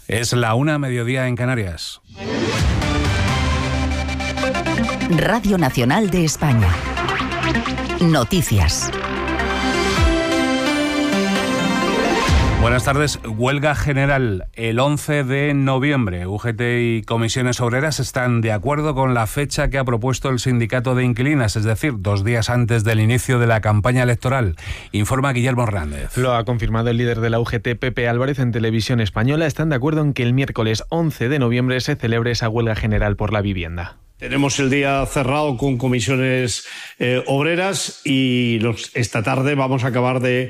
Es la 1:00 en Canarias. Radio Nacional de España. Noticias. Buenas tardes. Huelga general el 11 de noviembre. UGT y comisiones obreras están de acuerdo con la fecha que ha propuesto el sindicato de inquilinas, es decir, 2 días antes del inicio de la campaña electoral. Informa Guillermo Hernández. Lo ha confirmado el líder de la UGT, Pepe Álvarez, en Televisión Española. Están de acuerdo en que el miércoles 11 de noviembre se celebre esa huelga general por la vivienda. Tenemos el día cerrado con comisiones obreras y esta tarde vamos a acabar de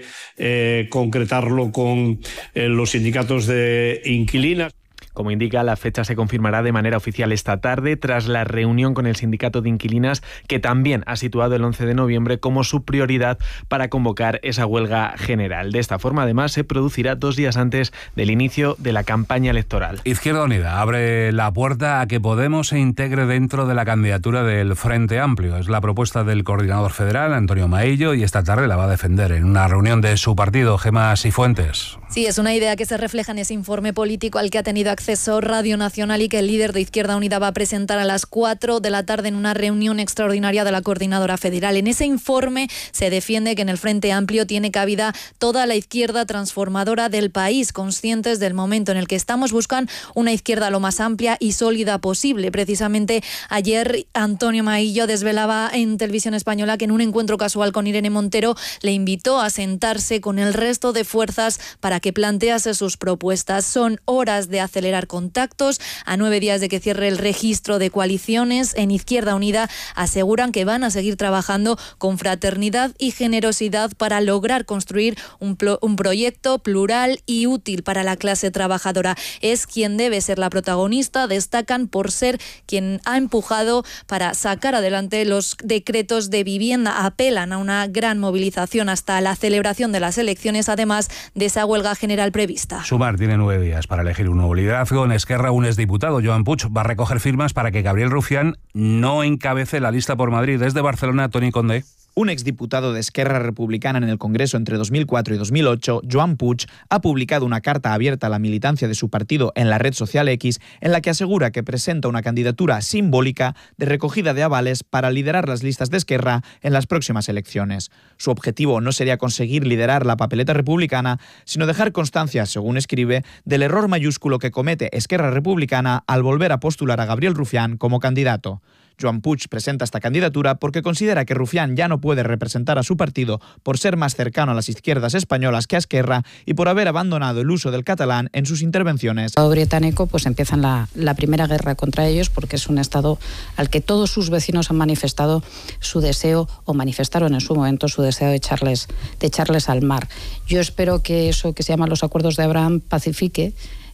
concretarlo con los sindicatos de inquilinas. Como indica, la fecha se confirmará de manera oficial esta tarde tras la reunión con el sindicato de inquilinas, que también ha situado el 11 de noviembre como su prioridad para convocar esa huelga general. De esta forma, además, se producirá 2 días antes del inicio de la campaña electoral. Izquierda Unida abre la puerta a que Podemos se integre dentro de la candidatura del Frente Amplio. Es la propuesta del coordinador federal, Antonio Maillo, y esta tarde la va a defender en una reunión de su partido, Gemma Sifuentes. Sí, es una idea que se refleja en ese informe político al que ha tenido acceso Radio Nacional y que el líder de Izquierda Unida va a presentar a las 4 de la tarde en una reunión extraordinaria de la coordinadora federal. En ese informe se defiende que en el Frente Amplio tiene cabida toda la izquierda transformadora del país, conscientes del momento en el que estamos, buscan una izquierda lo más amplia y sólida posible. Precisamente ayer Antonio Maillo desvelaba en Televisión Española que en un encuentro casual con Irene Montero le invitó a sentarse con el resto de fuerzas para que plantease sus propuestas. Son horas de acelerar contactos. A 9 días de que cierre el registro de coaliciones, en Izquierda Unida aseguran que van a seguir trabajando con fraternidad y generosidad para lograr construir un proyecto plural y útil para la clase trabajadora. Es quien debe ser la protagonista, destacan, por ser quien ha empujado para sacar adelante los decretos de vivienda. Apelan a una gran movilización hasta la celebración de las elecciones, además de esa huelga general prevista. Sumar tiene 9 días para elegir un nuevo liderazgo. En Esquerra, un exdiputado, Joan Puig, va a recoger firmas para que Gabriel Rufián no encabece la lista por Madrid. Desde Barcelona, Toni Condé. Un exdiputado de Esquerra Republicana en el Congreso entre 2004 y 2008, Joan Puig, ha publicado una carta abierta a la militancia de su partido en la red social X, en la que asegura que presenta una candidatura simbólica de recogida de avales para liderar las listas de Esquerra en las próximas elecciones. Su objetivo no sería conseguir liderar la papeleta republicana, sino dejar constancia, según escribe, del error mayúsculo que comete Esquerra Republicana al volver a postular a Gabriel Rufián como candidato. Joan Puig presenta esta candidatura porque considera que Rufián ya no puede representar a su partido por ser más cercano a las izquierdas españolas que a Esquerra y por haber abandonado el uso del catalán en sus intervenciones. El Estado británico pues empiezan la primera guerra contra ellos porque es un Estado al que todos sus vecinos han manifestado su deseo, o manifestaron en su momento su deseo de echarles al mar. Yo espero que eso que se llama los acuerdos de Abraham pacifique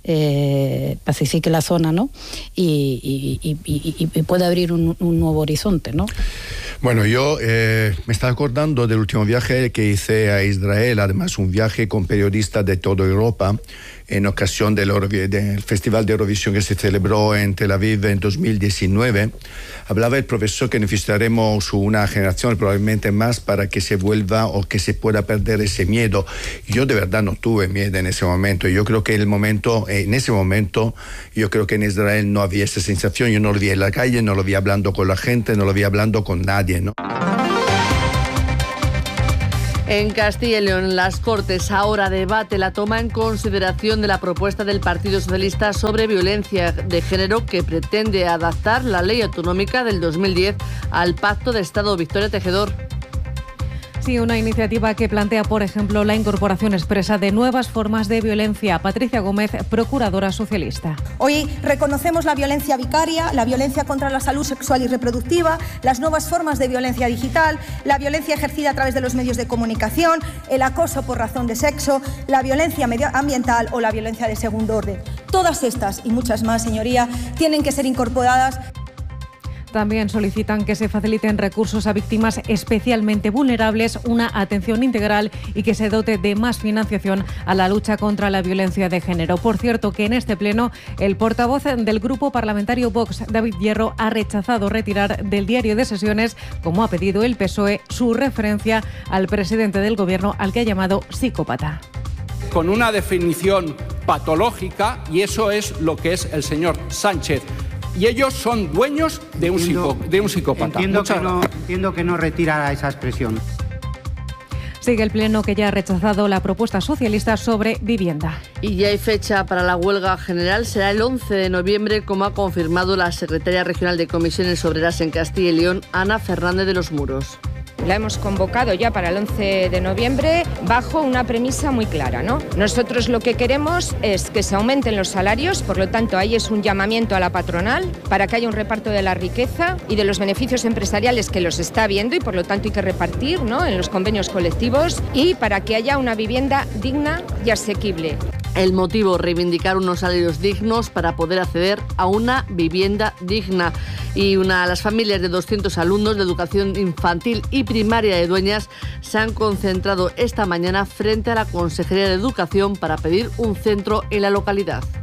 la zona, ¿no? Y puede abrir un nuevo horizonte, ¿no? Bueno, yo me estaba acordando del último viaje que hice a Israel, además un viaje con periodistas de toda Europa, en ocasión del Festival de Eurovisión que se celebró en Tel Aviv en 2019. Hablaba el profesor que necesitaremos una generación, probablemente más, para que se vuelva o que se pueda perder ese miedo. Yo de verdad no tuve miedo en ese momento. Yo creo que en ese momento, yo creo que en Israel no había esa sensación. Yo no lo vi en la calle, no lo vi hablando con la gente, no lo vi hablando con nadie, ¿no? En Castilla y León, las Cortes ahora debate la toma en consideración de la propuesta del Partido Socialista sobre violencia de género, que pretende adaptar la ley autonómica del 2010 al Pacto de Estado. Victoria Tejedor. Sí, una iniciativa que plantea, por ejemplo, la incorporación expresa de nuevas formas de violencia. Patricia Gómez, procuradora socialista. Hoy reconocemos la violencia vicaria, la violencia contra la salud sexual y reproductiva, las nuevas formas de violencia digital, la violencia ejercida a través de los medios de comunicación, el acoso por razón de sexo, la violencia medioambiental o la violencia de segundo orden. Todas estas y muchas más, señoría, tienen que ser incorporadas. También solicitan que se faciliten recursos a víctimas especialmente vulnerables, una atención integral y que se dote de más financiación a la lucha contra la violencia de género. Por cierto, que en este pleno el portavoz del grupo parlamentario Vox, David Hierro, ha rechazado retirar del diario de sesiones, como ha pedido el PSOE, su referencia al presidente del Gobierno, al que ha llamado psicópata. con una definición patológica, y eso es lo que es el señor Sánchez. Y ellos son dueños de un psicópata. Entiendo que no retira esa expresión. Sigue el Pleno, que ya ha rechazado la propuesta socialista sobre vivienda. Y ya hay fecha para la huelga general. Será el 11 de noviembre, como ha confirmado la secretaria regional de Comisiones Obreras en Castilla y León, Ana Fernández de los Muros. La hemos convocado ya para el 11 de noviembre bajo una premisa muy clara, ¿no? Nosotros lo que queremos es que se aumenten los salarios, por lo tanto ahí es un llamamiento a la patronal para que haya un reparto de la riqueza y de los beneficios empresariales, que los está habiendo y por lo tanto hay que repartir, ¿no?, en los convenios colectivos, y para que haya una vivienda digna y asequible. El motivo, reivindicar unos salarios dignos para poder acceder a una vivienda digna. Y las familias de 200 alumnos de educación infantil y primaria de Dueñas se han concentrado esta mañana frente a la Consejería de Educación para pedir un centro en la localidad.